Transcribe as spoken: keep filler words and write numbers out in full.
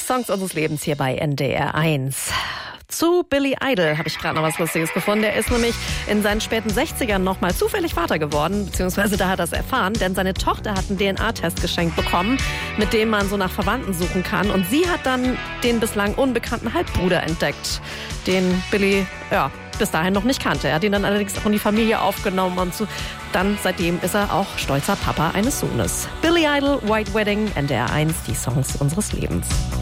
Songs unseres Lebens hier bei N D R eins. Zu Billy Idol habe ich gerade noch was Lustiges gefunden. Der ist nämlich in seinen späten sechzigern noch mal zufällig Vater geworden, beziehungsweise da hat er es erfahren, denn seine Tochter hat einen D N A-Test geschenkt bekommen, mit dem man so nach Verwandten suchen kann. Und sie hat dann den bislang unbekannten Halbbruder entdeckt, den Billy, ja, bis dahin noch nicht kannte. Er hat ihn dann allerdings auch in die Familie aufgenommen und so. Dann seitdem ist er auch stolzer Papa eines Sohnes. Billy Idol, White Wedding, N D R eins, die Songs unseres Lebens.